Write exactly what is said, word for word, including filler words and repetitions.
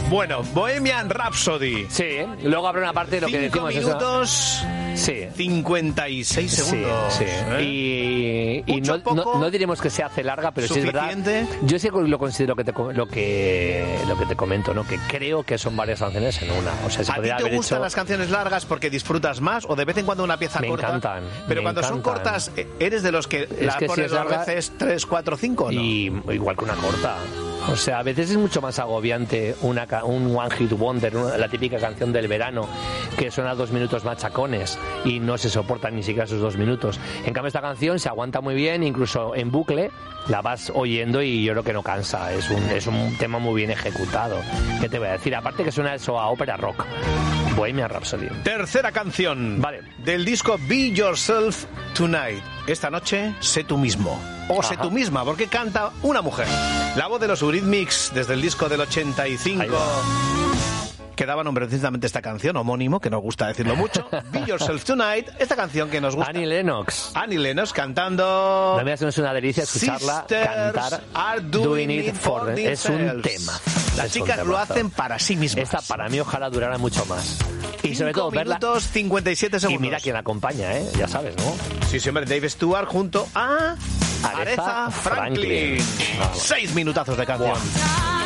Bueno, Bohemian Rhapsody. Sí, luego habrá una parte de lo que decimos. cinco minutos, sí. cincuenta y seis segundos. Sí, sí. ¿Eh? Y, y no, no, no diremos que se hace larga, pero sí es verdad. Yo sí lo considero que te, lo que lo que te comento, ¿no? Que creo que son varias canciones en una. O sea, se ¿A ti podría te haber gustan hecho... las canciones largas porque disfrutas más o de vez en cuando una pieza me corta? Me encantan. Pero me cuando encantan. son cortas, ¿eres de los que es la que pones si es dos larga, veces tres, cuatro, cinco o no? Y igual que una corta. O sea, a veces es mucho más agobiante una, un One Hit Wonder, una, la típica canción del verano, que suena dos minutos machacones y no se soportan ni siquiera esos dos minutos. En cambio, esta canción se aguanta muy bien, incluso en bucle, la vas oyendo y yo creo que no cansa. Es un, es un tema muy bien ejecutado. ¿Qué te voy a decir? Aparte que suena eso a ópera rock. Bohemian Rhapsody. Tercera canción. Vale. Del disco Be Yourself Tonight. Esta noche, sé tú mismo. O sé tú misma, porque canta una mujer. La voz de los Eurythmics desde el disco del ochenta y cinco. Que daba nombre precisamente a esta canción, homónimo, que nos gusta decirlo mucho. Be Yourself Tonight. Esta canción que nos gusta. Annie Lennox. Annie Lennox cantando... No me hace una delicia escucharla cantar. Are doing it for them. Es un tema. Las es chicas lo hacen para sí mismas. Esta para mí ojalá durara mucho más. Y sobre todo verla... minutos cincuenta y siete segundos. Y mira quién acompaña, ¿eh? Ya sabes, ¿no? Sí, sí, hombre, Dave Stewart junto a... Aretha Aretha Franklin. Franklin. Seis minutazos de canción. Wow.